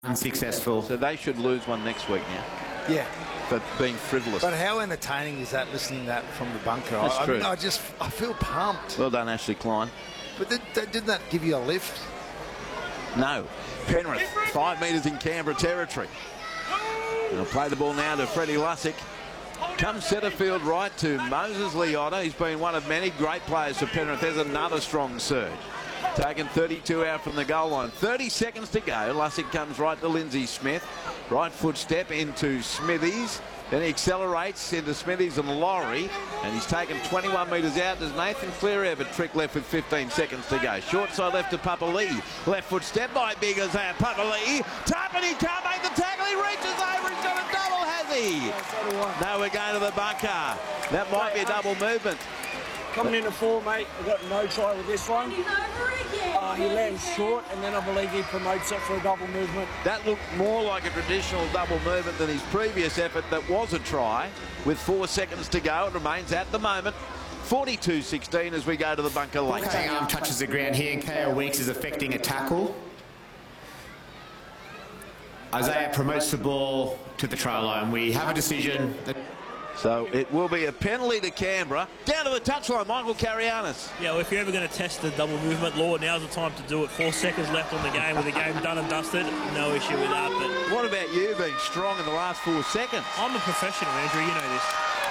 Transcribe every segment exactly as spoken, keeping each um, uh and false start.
unsuccessful. So they should lose one next week now. Yeah. For being frivolous. But how entertaining is that, listening to that from the bunker? That's I, true. I, mean, I just, I feel pumped. Well done, Ashley Klein. But did, didn't that give you a lift? No. Penrith, five metres in Canberra territory. They'll play the ball now to Freddie Lussick. Comes centre field right to Moses Leota. He's been one of many great players for Penrith. There's another strong surge. Taken thirty-two out from the goal line. thirty seconds to go. Lussick comes right to Lindsay Smith. Right foot step into Smithies. Then he accelerates into Smithies and Laurie. And he's taken twenty-one metres out. Does Nathan Cleary have a trick left with fifteen seconds to go? Short side left to Papali'i. Left foot step by Big Isaiah Papali'i. Tapani can't make the tackle. He reaches over. He's got a double, has he? No, we're going to the bunker. That might be a double movement. Coming into four, mate. I've got no try with this one. Uh, he lands short, and then I believe he promotes it for a double movement. That looked more like a traditional double movement than his previous effort that was a try. With four seconds to go, it remains at the moment forty-two sixteen as we go to the bunker late. Hang arm touches the ground here, and K O Weeks is affecting a tackle. Isaiah promotes the ball to the try line. We have a decision. That So it will be a penalty to Canberra. Down to the touchline, Michael Carianis. Yeah, well, if you're ever going to test the double movement law, now's the time to do it. Four seconds left on the game, with the game done and dusted. No issue with that. But what about you being strong in the last four seconds? I'm a professional, Andrew. You know this.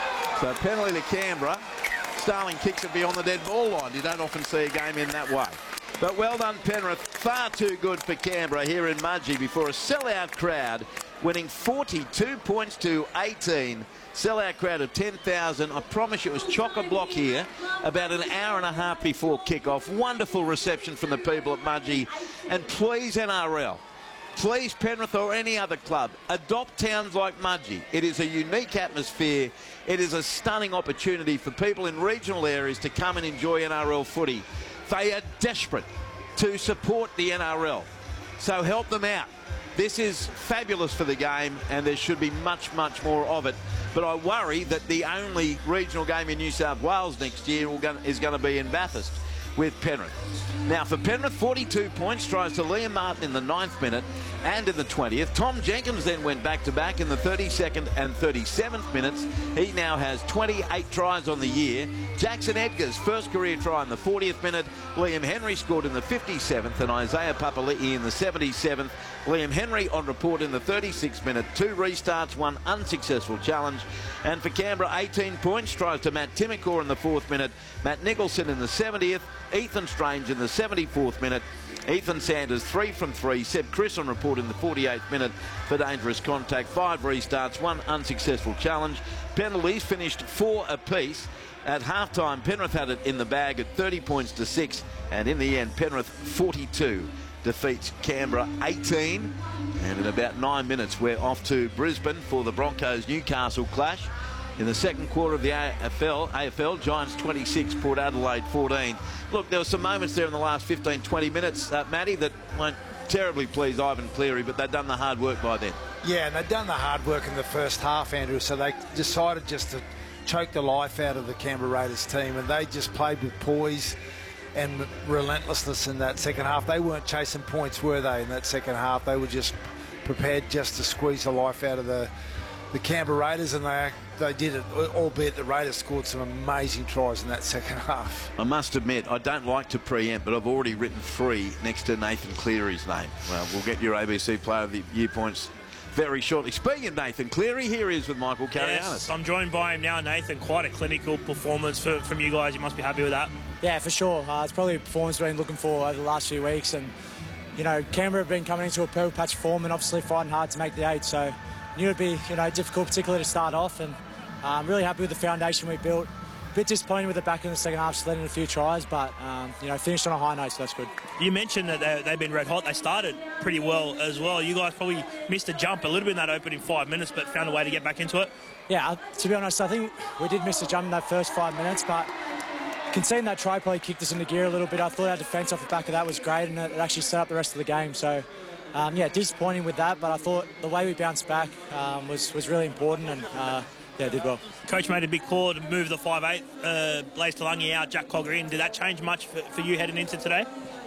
So penalty to Canberra. Starling kicks it beyond the dead ball line. You don't often see a game in that way. But well done, Penrith. Far too good for Canberra here in Mudgee before a sellout crowd, winning forty-two points to eighteen. Sellout crowd of ten thousand. I promise you it was chock-a-block here about an hour and a half before kickoff. Wonderful reception from the people at Mudgee. And please, N R L, please, Penrith or any other club, adopt towns like Mudgee. It is a unique atmosphere. It is a stunning opportunity for people in regional areas to come and enjoy N R L footy. They are desperate to support the N R L. So help them out. This is fabulous for the game, and there should be much, much more of it. But I worry that the only regional game in New South Wales next year is going to be in Bathurst with Penrith. Now for Penrith, forty-two points, tries to Liam Martin in the ninth minute and in the twentieth. Tom Jenkins then went back-to-back in the thirty-second and thirty-seventh minutes. He now has twenty-eight tries on the year. Jackson Edgar's first career try in the fortieth minute. Liam Henry scored in the fifty-seventh and Isaiah Papali'i in the seventy-seventh. Liam Henry on report in the thirty-sixth minute. Two restarts, one unsuccessful challenge. And for Canberra, eighteen points, tries to Matt Timokor in the fourth minute. Matt Nicholson in the seventieth. Ethan Strange in the seventy-fourth minute. Ethan Sanders, three from three. Seb Chris on report in the forty-eighth minute for dangerous contact. Five restarts, one unsuccessful challenge. Penalties finished four apiece. At halftime, Penrith had it in the bag at thirty points to six. And in the end, Penrith forty-two defeats Canberra eighteen. And in about nine minutes, we're off to Brisbane for the Broncos-Newcastle clash. In the second quarter of the A F L, A F L, Giants twenty-six, Port Adelaide fourteen. Look, there were some moments there in the last fifteen, twenty minutes, uh, Matty, that won't terribly please Ivan Cleary, but they've done the hard work by then. Yeah, and they've done the hard work in the first half, Andrew, so they decided just to choke the life out of the Canberra Raiders team, and they just played with poise and relentlessness in that second half. They weren't chasing points, were they, in that second half? They were just prepared just to squeeze the life out of the, the Canberra Raiders, and they they did it, albeit the Raiders scored some amazing tries in that second half. I must admit, I don't like to preempt, but I've already written three next to Nathan Cleary's name. Well, we'll get your A B C Player of the Year points very shortly. Speaking of Nathan Cleary, here he is with Michael Carianis. Yes, I'm joined by him now, Nathan. Quite a clinical performance for, from you guys. You must be happy with that. Yeah, for sure. Uh, it's probably a performance we've been looking for over the last few weeks. And, you know, Canberra have been coming into a purple patch of form and obviously fighting hard to make the eight. So knew it'd be, you know, difficult, particularly to start off. And I'm really happy with the foundation we built. A bit disappointed with the back in the second half, just letting in a few tries, but, um, you know, finished on a high note, so that's good. You mentioned that they, they've been red hot. They started pretty well as well. You guys probably missed a jump a little bit in that opening five minutes, but found a way to get back into it. Yeah, to be honest, I think we did miss a jump in that first five minutes, but conceding that try probably kicked us into gear a little bit. I thought our defence off the back of that was great, and it actually set up the rest of the game. So, um, yeah, disappointing with that, but I thought the way we bounced back um, was, was really important, and uh, yeah, did well. Coach made a big call to move the five eight, uh, Blaze Talangi out, Jack Cogger in. Did that change much for, for you heading into today?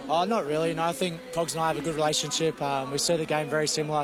Oh, not really. No, I think Cogs and I have a good relationship. Um, we see the game very similar.